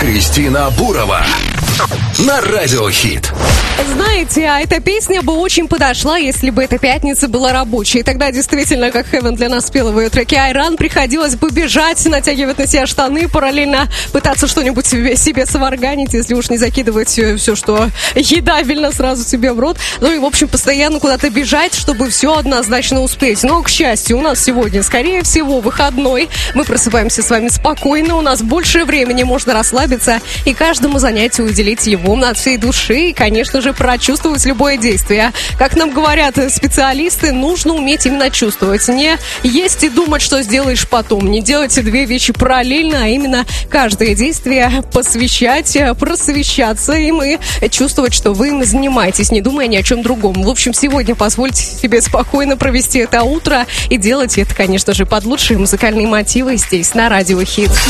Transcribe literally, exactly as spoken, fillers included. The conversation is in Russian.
Кристина Бурова на Радио Хит. Знаете, а эта песня бы очень подошла, если бы эта пятница была рабочей. Тогда действительно, как Heaven для нас спела в ее треке Айран, приходилось бы бежать, натягивать на себя штаны, параллельно пытаться что-нибудь себе, себе сварганить, если уж не закидывать все, что едавельно, сразу себе в рот. Ну и, в общем, постоянно куда-то бежать, чтобы все однозначно успеть. Но, к счастью, у нас сегодня, скорее всего, выходной. Мы просыпаемся с вами спокойно, у нас больше времени, можно расслабиться и каждому занятию уделить его от всей души и, конечно же, прочувствовать любое действие. Как нам говорят специалисты, нужно уметь именно чувствовать. Не есть и думать, что сделаешь потом. Не делайте две вещи параллельно, а именно каждое действие посвящать, просвещаться им и чувствовать, что вы им занимаетесь, не думая ни о чем другом. В общем, сегодня позвольте себе спокойно провести это утро и делать это, конечно же, под лучшие музыкальные мотивы здесь, на Радио Хит.